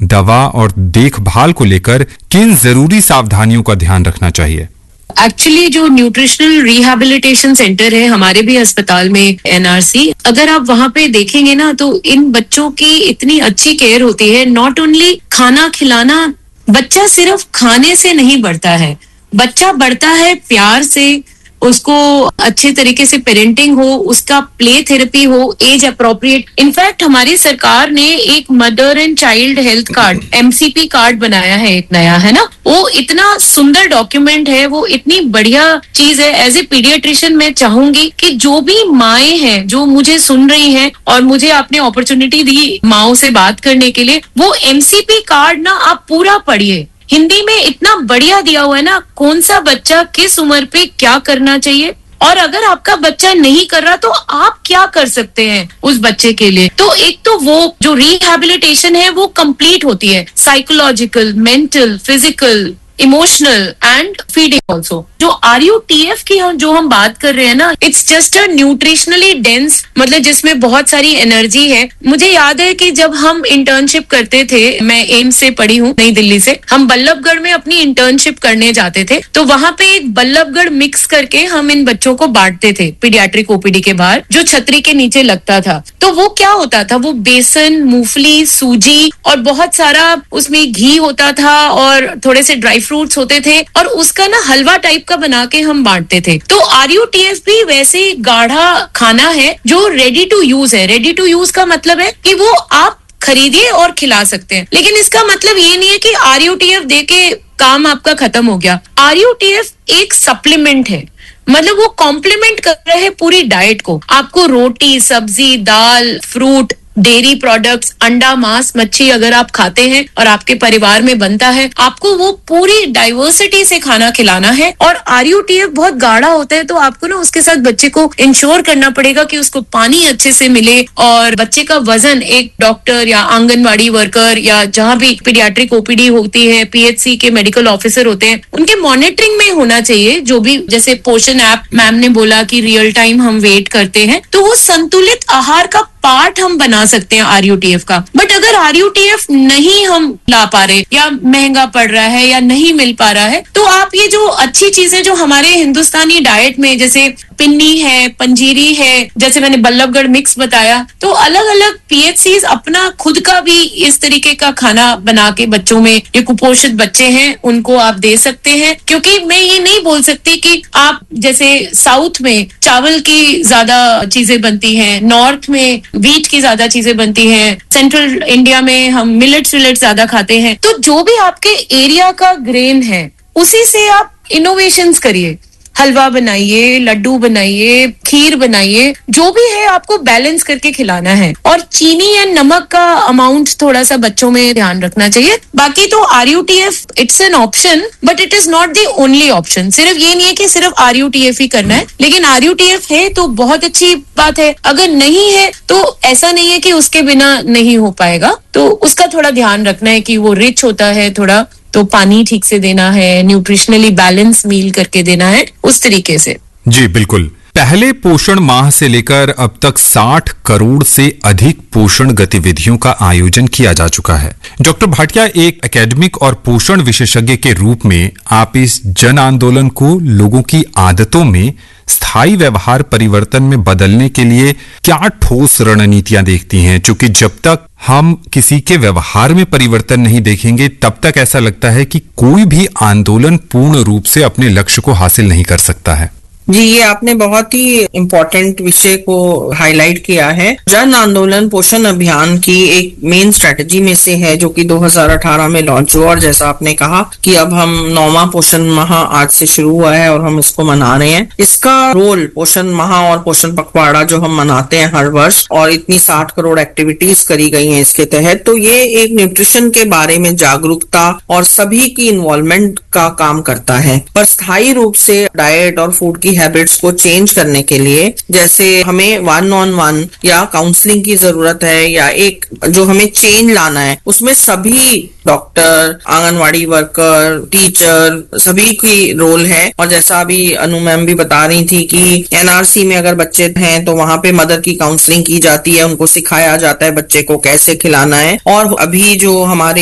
दवा और देखभाल को लेकर किन जरूरी सावधानियों का ध्यान रखना चाहिए? एक्चुअली जो न्यूट्रिशनल रिहैबिलिटेशन सेंटर है हमारे भी अस्पताल में एनआरसी, अगर आप वहां पे देखेंगे ना तो इन बच्चों की इतनी अच्छी केयर होती है। नॉट ओनली खाना खिलाना, बच्चा सिर्फ खाने से नहीं बढ़ता है, बच्चा बढ़ता है प्यार से, उसको अच्छे तरीके से पेरेंटिंग हो, उसका प्ले थेरेपी हो, एज अप्रोप्रिएट। इनफैक्ट हमारी सरकार ने एक mother and child health card MCP card बनाया है, एक नया, है ना। वो इतना सुंदर डॉक्यूमेंट है, वो इतनी बढ़िया चीज है। एज ए पीडियाट्रिशियन मैं चाहूंगी कि जो भी माएं हैं जो मुझे सुन रही हैं और मुझे आपने अपॉर्चुनिटी दी माओं से बात करने के लिए, वो MCP कार्ड ना आप पूरा पढ़िए। हिंदी में इतना बढ़िया दिया हुआ है ना, कौन सा बच्चा किस उम्र पे क्या करना चाहिए, और अगर आपका बच्चा नहीं कर रहा तो आप क्या कर सकते हैं उस बच्चे के लिए। तो एक तो वो जो रिहैबिलिटेशन है वो कंप्लीट होती है, psychological, mental, physical, emotional and feeding also. जो RUTF की जो हम बात कर रहे हैं ना, it's just a nutritionally dense, मतलब जिसमें बहुत सारी एनर्जी है। मुझे याद है कि जब हम इंटर्नशिप करते थे, मैं एम्स से पढ़ी हूँ, नई दिल्ली से, हम बल्लभगढ़ में अपनी इंटर्नशिप करने जाते थे, तो वहां पे एक बल्लभगढ़ मिक्स करके हम इन बच्चों को बांटते थे पीडियाट्रिक OPD के बाहर, जो छतरी के नीचे लगता था। तो वो क्या होता था, वो बेसन, मूंगफली, सूजी और बहुत सारा उसमें घी होता था और थोड़े से ड्राई फ्रूट्स होते थे, और उसका ना हलवा टाइप का बना के हम बांटते थे। तो RUTF भी वैसे गाढ़ा खाना है जो रेडी टू यूज है। रेडी टू यूज का मतलब है कि वो आप खरीदिए और खिला सकते हैं, लेकिन इसका मतलब ये नहीं है कि RUTF दे के काम आपका खत्म हो गया। RUTF एक सप्लीमेंट है, मतलब वो कॉम्प्लीमेंट कर रहे हैं पूरी डाइट को। आपको रोटी, सब्जी, दाल, फ्रूट, डेयरी प्रोडक्ट्स, अंडा, मांस, मच्छी अगर आप खाते हैं और आपके परिवार में बनता है, आपको वो पूरी डाइवर्सिटी से खाना खिलाना है। और RUTF बहुत गाढ़ा होता है, तो आपको ना उसके साथ बच्चे को इंश्योर करना पड़ेगा कि उसको पानी अच्छे से मिले, और बच्चे का वजन एक डॉक्टर या आंगनवाड़ी वर्कर या जहाँ भी पीडियाट्रिक OPD होती है, PHC के मेडिकल ऑफिसर होते हैं, उनके मॉनिटरिंग में होना चाहिए। जो भी जैसे पोषण ऐप मैम ने बोला कि रियल टाइम हम वेट करते हैं, तो वो संतुलित आहार का पार्ट हम बना सकते हैं RUTF का। बट अगर RUTF नहीं हम ला पा रहे, या महंगा पड़ रहा है, या नहीं मिल पा रहा है, तो आप ये जो अच्छी चीजें जो हमारे हिंदुस्तानी डाइट में, जैसे पिन्नी है, पंजीरी है, जैसे मैंने बल्लभगढ़ मिक्स बताया, तो अलग अलग PHCs अपना खुद का भी इस तरीके का खाना बना के बच्चों में, ये कुपोषित बच्चे हैं उनको आप दे सकते हैं। क्योंकि मैं ये नहीं बोल सकती कि आप जैसे साउथ में चावल की ज्यादा चीजें बनती हैं, नॉर्थ में व्हीट की ज्यादा चीजें बनती हैं, सेंट्रल इंडिया में हम मिलेट्स ज्यादा खाते हैं। तो जो भी आपके एरिया का ग्रेन है उसी से आप इनोवेशंस करिए, हलवा बनाइए, लड्डू बनाइए, खीर बनाइए, जो भी है आपको बैलेंस करके खिलाना है। और चीनी या नमक का अमाउंट थोड़ा सा बच्चों में ध्यान रखना चाहिए। बाकी तो RUTF it's an option, but it is not the only option. सिर्फ ये नहीं है कि सिर्फ RUTF ही करना है, लेकिन RUTF है तो बहुत अच्छी बात है, अगर नहीं है तो ऐसा नहीं है कि उसके बिना नहीं हो पाएगा। तो उसका थोड़ा ध्यान रखना है कि वो रिच होता है थोड़ा, तो पानी ठीक से देना है, न्यूट्रिशनली बैलेंस मील करके देना है, उस तरीके से। जी बिल्कुल। पहले पोषण माह से लेकर अब तक 60 करोड़ से अधिक पोषण गतिविधियों का आयोजन किया जा चुका है। डॉक्टर भाटिया, एक एकेडमिक और पोषण विशेषज्ञ के रूप में आप इस जन आंदोलन को लोगों की आदतों में स्थायी व्यवहार परिवर्तन में बदलने के लिए क्या ठोस रणनीतियां देखती हैं? क्योंकि जब तक हम किसी के व्यवहार में परिवर्तन नहीं देखेंगे, तब तक ऐसा लगता है कि कोई भी आंदोलन पूर्ण रूप से अपने लक्ष्य को हासिल नहीं कर सकता है। जी, ये आपने बहुत ही इम्पोर्टेंट विषय को हाईलाइट किया है। जन आंदोलन पोषण अभियान की एक मेन स्ट्रेटजी में से है, जो कि 2018 में लॉन्च हुआ। और जैसा आपने कहा कि अब हम 9वां पोषण माह आज से शुरू हुआ है और हम इसको मना रहे हैं। इसका रोल पोषण माह और पोषण पखवाड़ा जो हम मनाते हैं हर वर्ष, और इतनी 60 करोड़ एक्टिविटीज करी गई हैं इसके तहत, तो ये एक न्यूट्रिशन के बारे में जागरूकता और सभी की इन्वॉल्वमेंट का काम करता है। पर स्थायी रूप से डाइट और फूड की हैबिट्स को चेंज करने के लिए, जैसे हमें 1-on-1 या काउंसलिंग की जरूरत है, या एक जो हमें चेंज लाना है, उसमें सभी डॉक्टर, आंगनवाड़ी वर्कर, टीचर, सभी की रोल है। और जैसा अभी अनु मैम भी बता रही थी कि NRC में अगर बच्चे हैं तो वहां पे मदर की काउंसलिंग की जाती है, उनको सिखाया जाता है बच्चे को कैसे खिलाना है। और अभी जो हमारे